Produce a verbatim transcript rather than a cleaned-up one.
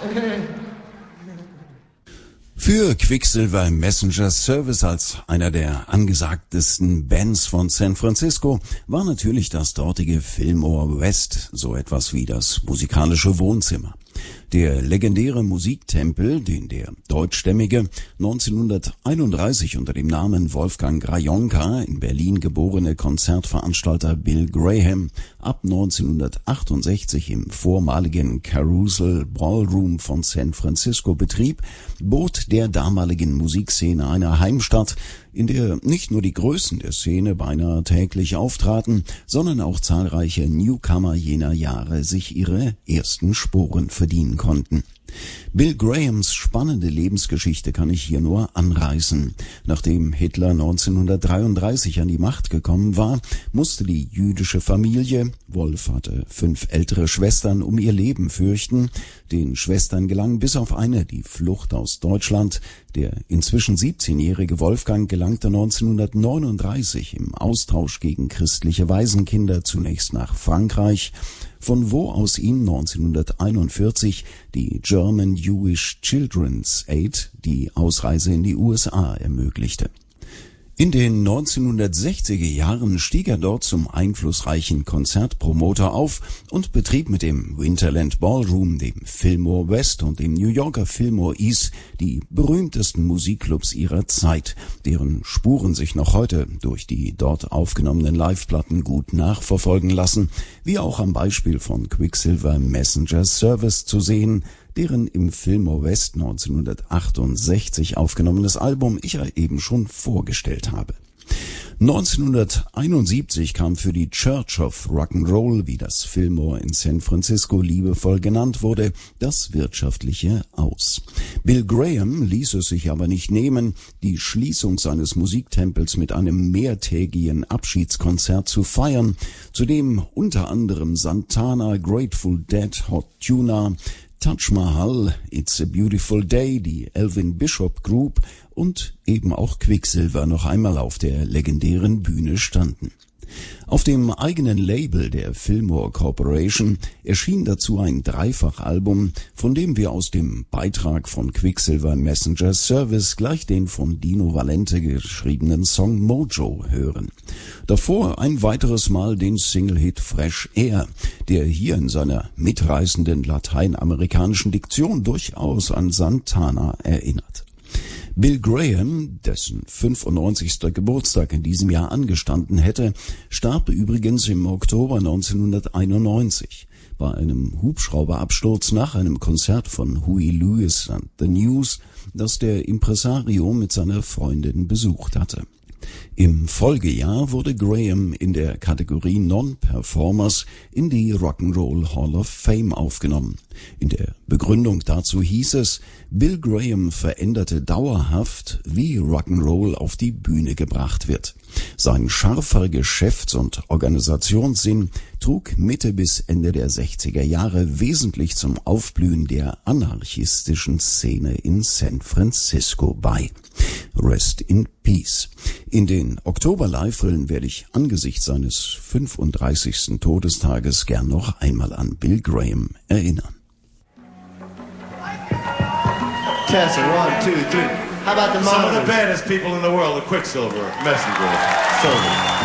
Für Quicksilver Messenger Service als einer der angesagtesten Bands von San Francisco war natürlich das dortige Fillmore West so etwas wie das musikalische Wohnzimmer. Der legendäre Musiktempel, den der deutschstämmige neunzehnhunderteinunddreißig unter dem Namen Wolfgang Grajonka in Berlin geborene Konzertveranstalter Bill Graham ab neunzehnhundertachtundsechzig im vormaligen Carousel Ballroom von San Francisco betrieb, bot der damaligen Musikszene eine Heimstatt, in der nicht nur die Größen der Szene beinahe täglich auftraten, sondern auch zahlreiche Newcomer jener Jahre sich ihre ersten Sporen verdienen konnten. Bill Grahams spannende Lebensgeschichte kann ich hier nur anreißen. Nachdem Hitler neunzehnhundertdreiunddreißig an die Macht gekommen war, musste die jüdische Familie, Wolf hatte fünf ältere Schwestern, um ihr Leben fürchten. Den Schwestern gelang bis auf eine die Flucht aus Deutschland. Der inzwischen siebzehnjährige Wolfgang gelangte neunzehnhundertneununddreißig im Austausch gegen christliche Waisenkinder zunächst nach Frankreich, von wo aus ihm neunzehnhunderteinundvierzig die German Jewish Children's Aid die Ausreise in die U S A ermöglichte. In den neunzehnhundertsechziger Jahren stieg er dort zum einflussreichen Konzertpromoter auf und betrieb mit dem Winterland Ballroom, dem Fillmore West und dem New Yorker Fillmore East die berühmtesten Musikclubs ihrer Zeit, deren Spuren sich noch heute durch die dort aufgenommenen Liveplatten gut nachverfolgen lassen, wie auch am Beispiel von Quicksilver Messenger Service zu sehen, deren im Fillmore West neunzehnhundertachtundsechzig aufgenommenes Album ich ja eben schon vorgestellt habe. neunzehnhunderteinundsiebzig kam für die Church of Rock'n'Roll, wie das Fillmore in San Francisco liebevoll genannt wurde, das Wirtschaftliche aus. Bill Graham ließ es sich aber nicht nehmen, die Schließung seines Musiktempels mit einem mehrtägigen Abschiedskonzert zu feiern, zu dem unter anderem Santana, Grateful Dead, Hot Tuna, Taj Mahal, It's a Beautiful Day, die Elvin Bishop Group und eben auch Quicksilver noch einmal auf der legendären Bühne standen. Auf dem eigenen Label der Fillmore Corporation erschien dazu ein Dreifachalbum, von dem wir aus dem Beitrag von Quicksilver Messenger Service gleich den von Dino Valente geschriebenen Song Mojo hören. Davor ein weiteres Mal den Single-Hit Fresh Air, der hier in seiner mitreißenden lateinamerikanischen Diktion durchaus an Santana erinnert. Bill Graham, dessen fünfundneunzigster Geburtstag in diesem Jahr angestanden hätte, starb übrigens im Oktober neunzehnhunderteinundneunzig bei einem Hubschrauberabsturz nach einem Konzert von Huey Lewis and the News, das der Impresario mit seiner Freundin besucht hatte. Im Folgejahr wurde Graham in der Kategorie Non-Performers in die Rock'n'Roll Hall of Fame aufgenommen. In der Begründung dazu hieß es, Bill Graham veränderte dauerhaft, wie Rock'n'Roll auf die Bühne gebracht wird. Sein scharfer Geschäfts- und Organisationssinn trug Mitte bis Ende der sechziger Jahre wesentlich zum Aufblühen der anarchistischen Szene in San Francisco bei. Rest in Peace. In den Oktober-Live-Rillen werde ich angesichts seines fünfunddreißigsten Todestages gern noch einmal an Bill Graham erinnern. Test one, two, three. How about the Some of monitors? the baddest people in the world, the Quicksilver Messenger Service.